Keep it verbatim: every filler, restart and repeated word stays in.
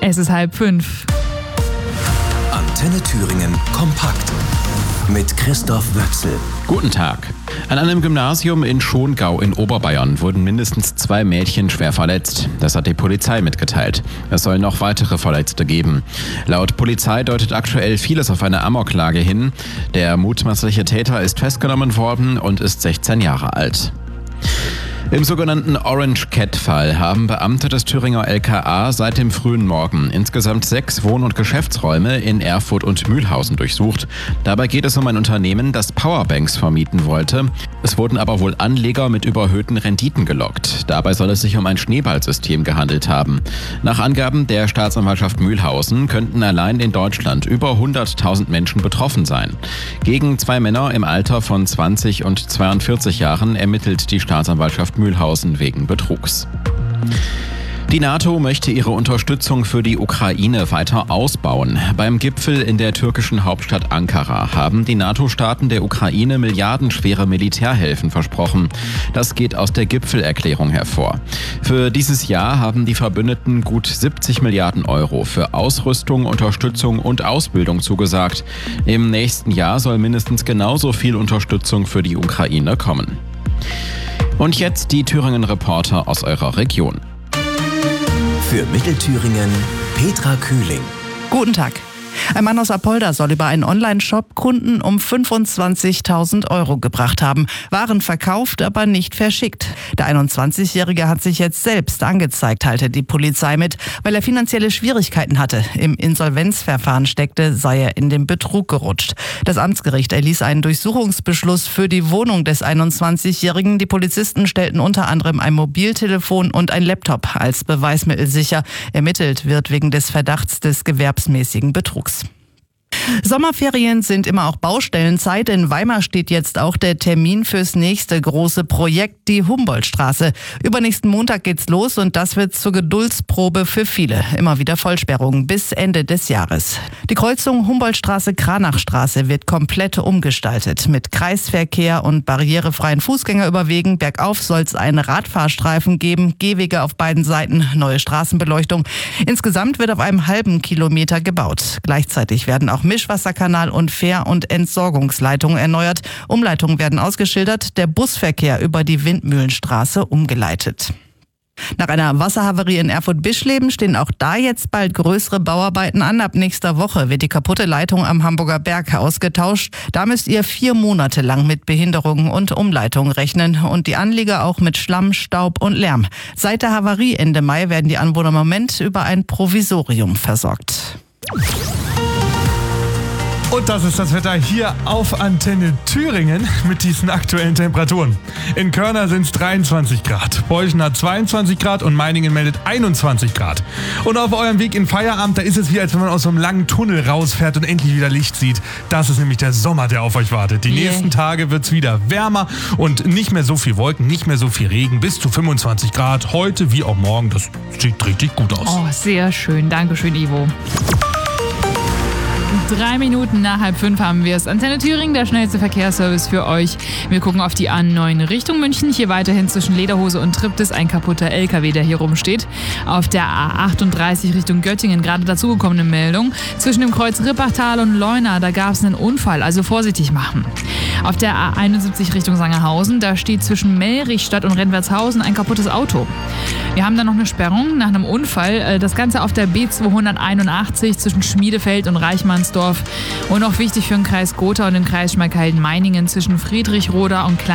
Es ist halb fünf. Antenne Thüringen kompakt mit Christoph Wöchsel. Guten Tag. An einem Gymnasium in Schongau in Oberbayern wurden mindestens zwei Mädchen schwer verletzt. Das hat die Polizei mitgeteilt. Es soll noch weitere Verletzte geben. Laut Polizei deutet aktuell vieles auf eine Amoklage hin. Der mutmaßliche Täter ist festgenommen worden und ist sechzehn Jahre alt. Im sogenannten Orange Cat-Fall haben Beamte des Thüringer L K A seit dem frühen Morgen insgesamt sechs Wohn- und Geschäftsräume in Erfurt und Mühlhausen durchsucht. Dabei geht es um ein Unternehmen, das Powerbanks vermieten wollte. Es wurden aber wohl Anleger mit überhöhten Renditen gelockt. Dabei soll es sich um ein Schneeballsystem gehandelt haben. Nach Angaben der Staatsanwaltschaft Mühlhausen könnten allein in Deutschland über hunderttausend Menschen betroffen sein. Gegen zwei Männer im Alter von zwanzig und zweiundvierzig Jahren ermittelt die Staatsanwaltschaft Mühlhausen wegen Betrugs. Die NATO möchte ihre Unterstützung für die Ukraine weiter ausbauen. Beim Gipfel in der türkischen Hauptstadt Ankara haben die NATO-Staaten der Ukraine milliardenschwere Militärhilfen versprochen. Das geht aus der Gipfelerklärung hervor. Für dieses Jahr haben die Verbündeten gut siebzig Milliarden Euro für Ausrüstung, Unterstützung und Ausbildung zugesagt. Im nächsten Jahr soll mindestens genauso viel Unterstützung für die Ukraine kommen. Und jetzt die Thüringen-Reporter aus eurer Region. Für Mittelthüringen Petra Kühling. Guten Tag. Ein Mann aus Apolda soll über einen Online-Shop Kunden um fünfundzwanzigtausend Euro gebracht haben. Waren verkauft, aber nicht verschickt. Der einundzwanzigjährige hat sich jetzt selbst angezeigt, teilte die Polizei mit. Weil er finanzielle Schwierigkeiten hatte, im Insolvenzverfahren steckte, sei er in den Betrug gerutscht. Das Amtsgericht erließ einen Durchsuchungsbeschluss für die Wohnung des einundzwanzigjährigen. Die Polizisten stellten unter anderem ein Mobiltelefon und ein Laptop als Beweismittel sicher. Ermittelt wird wegen des Verdachts des gewerbsmäßigen Betrugs. Sommerferien sind immer auch Baustellenzeit. In Weimar steht jetzt auch der Termin fürs nächste große Projekt, die Humboldtstraße. Übernächsten Montag geht's los und das wird zur Geduldsprobe für viele. Immer wieder Vollsperrungen bis Ende des Jahres. Die Kreuzung Humboldtstraße-Kranachstraße wird komplett umgestaltet. Mit Kreisverkehr und barrierefreien Fußgängerüberwegen. Bergauf soll es einen Radfahrstreifen geben, Gehwege auf beiden Seiten, neue Straßenbeleuchtung. Insgesamt wird auf einem halben Kilometer gebaut. Gleichzeitig werden auch Mischwasserkanal und Fähr- und Entsorgungsleitungen erneuert. Umleitungen werden ausgeschildert, der Busverkehr über die Windmühlenstraße umgeleitet. Nach einer Wasserhavarie in Erfurt-Bischleben stehen auch da jetzt bald größere Bauarbeiten an. Ab nächster Woche wird die kaputte Leitung am Hamburger Berg ausgetauscht. Da müsst ihr vier Monate lang mit Behinderungen und Umleitungen rechnen und die Anlieger auch mit Schlamm, Staub und Lärm. Seit der Havarie Ende Mai werden die Anwohner im Moment über ein Provisorium versorgt. Und das ist das Wetter hier auf Antenne Thüringen mit diesen aktuellen Temperaturen. In Körner sind es dreiundzwanzig Grad, Beuchen hat zweiundzwanzig Grad und Meiningen meldet einundzwanzig Grad. Und auf eurem Weg in Feierabend, da ist es wie, als wenn man aus so einem langen Tunnel rausfährt und endlich wieder Licht sieht. Das ist nämlich der Sommer, der auf euch wartet. Die Yeah. nächsten Tage wird es wieder wärmer und nicht mehr so viel Wolken, nicht mehr so viel Regen, bis zu fünfundzwanzig Grad. Heute wie auch morgen, das sieht richtig gut aus. Oh, sehr schön. Dankeschön, Ivo. Drei Minuten nach halb fünf haben wir es. Antenne Thüringen, der schnellste Verkehrsservice für euch. Wir gucken auf die A neun Richtung München. Hier weiterhin zwischen Lederhose und Triptis ein kaputter L K W, der hier rumsteht. Auf der A achtunddreißig Richtung Göttingen gerade dazugekommene Meldung. Zwischen dem Kreuz Rippachtal und Leuna, da gab es einen Unfall, also vorsichtig machen. Auf der A einundsiebzig Richtung Sangerhausen, da steht zwischen Mellrichstadt und Rennwertshausen ein kaputtes Auto. Wir haben da noch eine Sperrung nach einem Unfall. Das Ganze auf der B zweihunderteinundachtzig zwischen Schmiedefeld und Reichmannsdorf. Und auch wichtig für den Kreis Gotha und den Kreis Schmalkalden-Meiningen zwischen Friedrichroda und Klein